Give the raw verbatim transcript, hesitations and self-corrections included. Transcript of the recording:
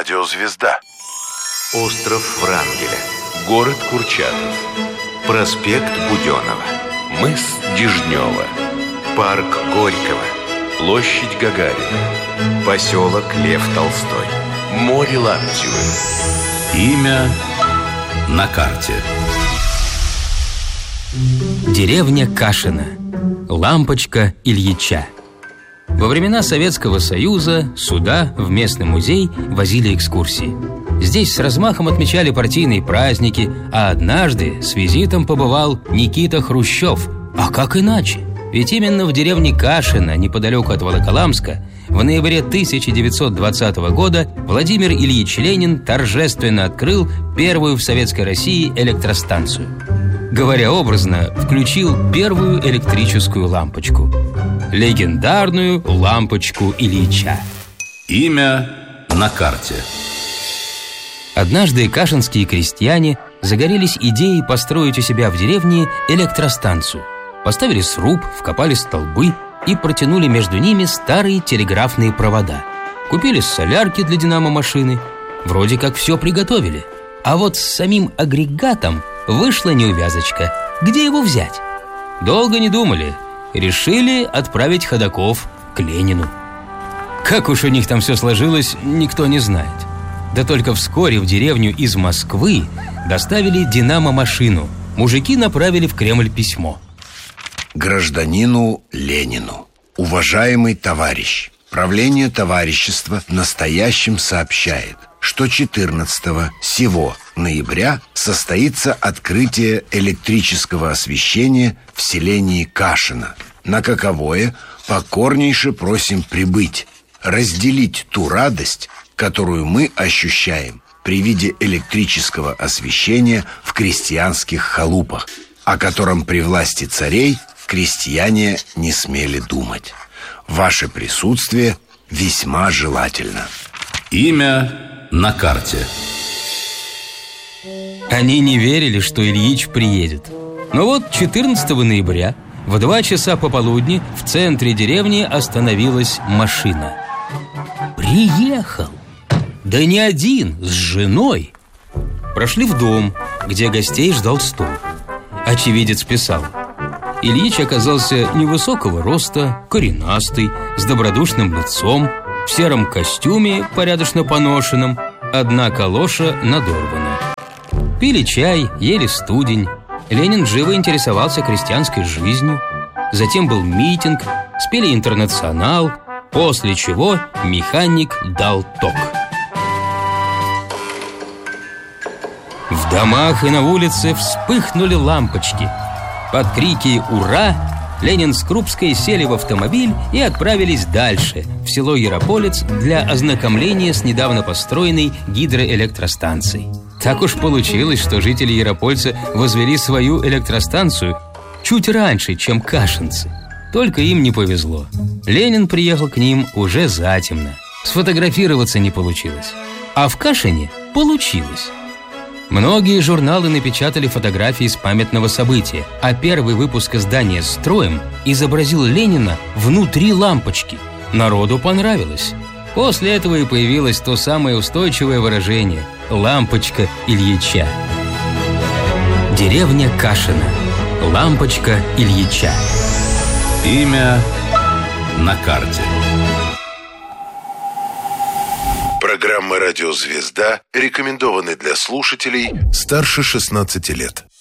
Радиозвезда. Остров Врангеля. Город Курчатов. Проспект Буденова. Мыс Дежнева. Парк Горького. Площадь Гагарина. Поселок Лев Толстой. Море Лаптевы. Имя на карте. Деревня Кашино. Лампочка Ильича. Во времена Советского Союза сюда, в местный музей, возили экскурсии. Здесь с размахом отмечали партийные праздники, а однажды с визитом побывал Никита Хрущев. А как иначе? Ведь именно в деревне Кашино, неподалеку от Волоколамска, в ноябре тысяча девятьсот двадцатого года Владимир Ильич Ленин торжественно открыл первую в Советской России электростанцию. Говоря образно, включил первую электрическую лампочку. Легендарную лампочку Ильича. Имя на карте. Однажды кашинские крестьяне загорелись идеей построить у себя в деревне электростанцию. Поставили сруб, вкопали столбы и протянули между ними старые телеграфные провода. Купили солярки для динамо-машины. Вроде как все приготовили. А вот с самим агрегатом вышла неувязочка. Где его взять? Долго не думали. Решили отправить ходоков к Ленину. Как уж у них там все сложилось, никто не знает. Да только вскоре в деревню из Москвы доставили динамо-машину. Мужики направили в Кремль письмо. Гражданину Ленину. Уважаемый товарищ, правление товарищества настоящим сообщает, что четырнадцатого сего ноября состоится открытие электрического освещения в селении Кашино, на каковое покорнейше просим прибыть, разделить ту радость, которую мы ощущаем при виде электрического освещения в крестьянских халупах, о котором при власти царей крестьяне не смели думать. Ваше присутствие весьма желательно. Имя на карте. Они не верили, что Ильич приедет. Но вот четырнадцатого ноября в два часа пополудни в центре деревни остановилась машина. Приехал! Да не один, с женой. Прошли в дом, где гостей ждал стол. Очевидец писал: Ильич оказался невысокого роста, коренастый, с добродушным лицом, в сером костюме, порядочно поношенном, одна калоша надорвана. Пили чай, ели студень. Ленин живо интересовался крестьянской жизнью. Затем был митинг, спели «Интернационал», после чего механик дал ток. В домах и на улице вспыхнули лампочки. Под крики «Ура!» Ленин с Крупской сели в автомобиль и отправились дальше, в село Ярополец, для ознакомления с недавно построенной гидроэлектростанцией. Так уж получилось, что жители Яропольца возвели свою электростанцию чуть раньше, чем кашинцы. Только им не повезло. Ленин приехал к ним уже затемно. Сфотографироваться не получилось. А в Кашине получилось. Многие журналы напечатали фотографии с памятного события, а первый выпуск издания «Строим» изобразил Ленина внутри лампочки. Народу понравилось. После этого и появилось то самое устойчивое выражение «лампочка Ильича». Деревня Кашино. Лампочка Ильича. Имя на карте. Программа «Радиозвезда» рекомендованы для слушателей Старше шестнадцати лет.